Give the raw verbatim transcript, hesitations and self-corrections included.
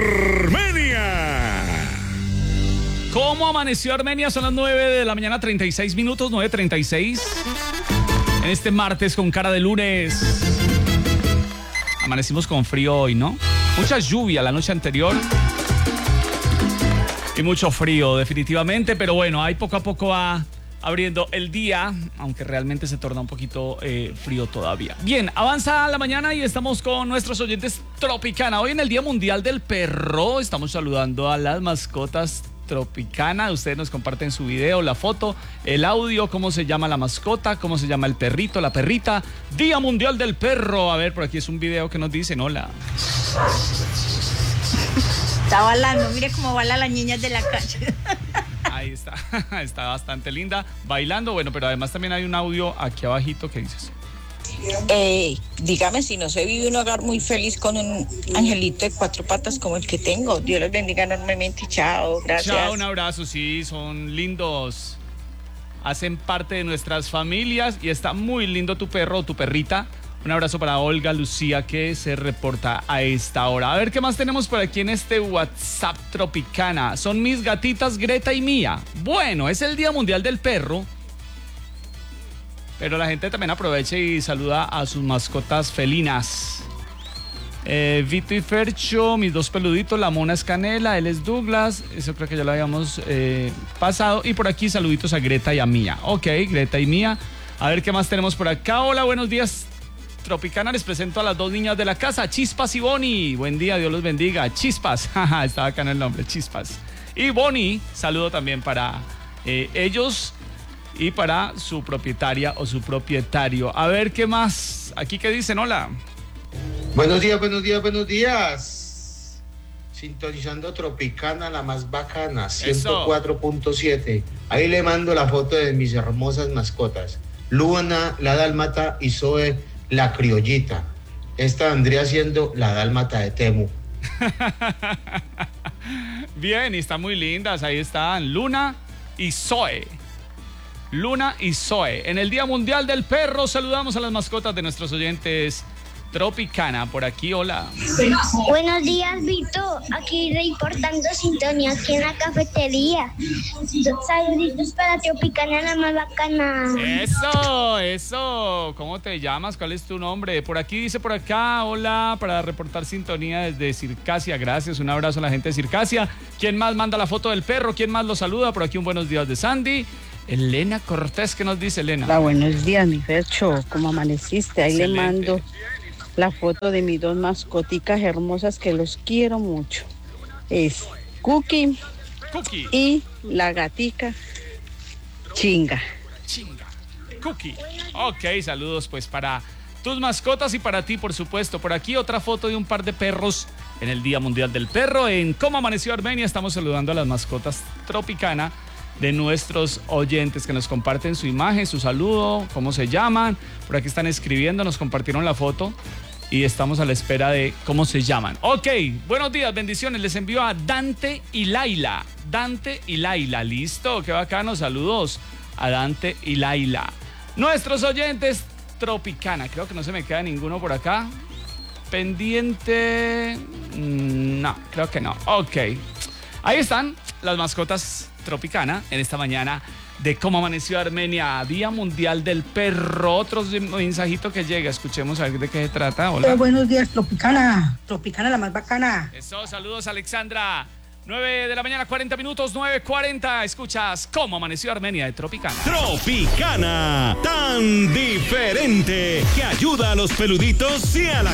Armenia. ¿Cómo amaneció Armenia? Son las nueve de la mañana, treinta y seis minutos, nueve treinta y seis. En este martes con cara de lunes. Amanecimos con frío hoy, ¿no? Mucha lluvia la noche anterior. Y mucho frío, definitivamente. Pero bueno, ahí poco a poco va abriendo el día, aunque realmente se torna un poquito eh, frío todavía. Bien, avanza la mañana y estamos con nuestros oyentes Tropicana. Hoy en el Día Mundial del Perro estamos saludando a las mascotas Tropicana. Ustedes nos comparten su video, la foto, el audio, cómo se llama la mascota, cómo se llama el perrito, la perrita. Día Mundial del Perro. A ver, por aquí es un video que nos dicen, hola. Está bailando, mire cómo baila las niñas de la calle. Ahí está, está bastante linda, bailando. Bueno, pero además también hay un audio aquí abajito que dices. Eh, dígame si no se vive un hogar muy feliz con un angelito de cuatro patas como el que tengo. Dios los bendiga enormemente. Chao, gracias. Chao, un abrazo, sí, son lindos. Hacen parte de nuestras familias y está muy lindo tu perro o tu perrita. Un abrazo para Olga Lucía que se reporta a esta hora. A ver qué más tenemos por aquí en este WhatsApp Tropicana. Son mis gatitas Greta y Mía. Bueno, es el Día Mundial del Perro, pero la gente también aprovecha y saluda a sus mascotas felinas. Eh, Vito y Fercho, mis dos peluditos, la mona es Canela, él es Douglas, eso creo que ya lo habíamos eh, pasado. Y por aquí saluditos a Greta y a Mía. Ok, Greta y Mía. A ver qué más tenemos por acá. Hola, buenos días Tropicana, les presento a las dos niñas de la casa, Chispas y Bonnie. Buen día, Dios los bendiga. Chispas, jaja, estaba acá en el nombre, Chispas. Y Bonnie, saludo también para eh, ellos y para su propietaria o su propietario. A ver qué más, aquí qué dicen, hola. Buenos días, buenos días, buenos días. Sintonizando Tropicana, la más bacana, ciento cuatro punto siete. Ahí le mando la foto de mis hermosas mascotas. Luna, la dálmata, y Zoe, la criollita. Esta vendría siendo la dálmata de Temu. Bien, y están muy lindas. Ahí están Luna y Zoe. Luna y Zoe. En el Día Mundial del Perro saludamos a las mascotas de nuestros oyentes Tropicana. Por aquí, hola. Buenos días, Vito. Aquí reportando sintonía aquí en la cafetería. Saluditos para Tropicana, la más bacana. Eso, eso. ¿Cómo te llamas? ¿Cuál es tu nombre? Por aquí dice por acá, hola, para reportar sintonía desde Circasia. Gracias, un abrazo a la gente de Circasia. ¿Quién más manda la foto del perro? ¿Quién más lo saluda? Por aquí un buenos días de Sandy. Elena Cortés, ¿qué nos dice Elena? Hola, buenos días, mi Fercho. ¿Cómo amaneciste? Ahí Excelente. Le mando la foto de mis dos mascoticas hermosas que los quiero mucho. Es Cookie, Cookie. Y la gatica Chinga. Chinga. Cookie. Ok, saludos pues para tus mascotas y para ti, por supuesto. Por aquí otra foto de un par de perros en el Día Mundial del Perro. En Cómo Amaneció Armenia estamos saludando a las mascotas Tropicana de nuestros oyentes que nos comparten su imagen, su saludo, cómo se llaman. Por aquí están escribiendo, nos compartieron la foto y estamos a la espera de cómo se llaman. Ok, buenos días, bendiciones. Les envío a Dante y Laila. Dante y Laila, listo, qué bacano. Saludos a Dante y Laila. Nuestros oyentes Tropicana, creo que no se me queda ninguno por acá. Pendiente, no, creo que no. Ok, ahí están las mascotas Tropicana en esta mañana de Cómo Amaneció Armenia, Día Mundial del Perro. Otro mensajito que llega, escuchemos a ver de qué se trata. Hola. Eh, buenos días, Tropicana, Tropicana la más bacana. Eso, saludos Alexandra. nueve de la mañana, cuarenta minutos, nueve cuarenta. Escuchas Cómo Amaneció Armenia de Tropicana. Tropicana, tan diferente que ayuda a los peluditos y a la